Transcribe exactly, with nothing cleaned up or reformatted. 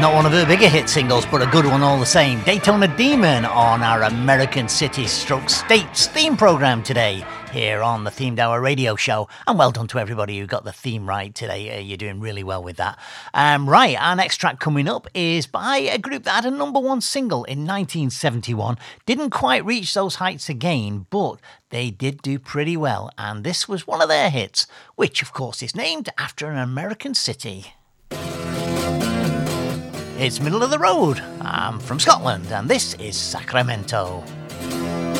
Not one of her bigger hit singles, but a good one all the same. Daytona Demon on our American City Stroke States theme programme today, here on the Themed Hour radio show. And well done to everybody who got the theme right today. Uh, you're doing really well with that. Um, right, our next track coming up is by a group that had a number one single in nineteen seventy-one. Didn't quite reach those heights again, but they did do pretty well. And this was one of their hits, which of course is named after an American city. It's Middle of the Road. I'm from Scotland, and this is Sacramento.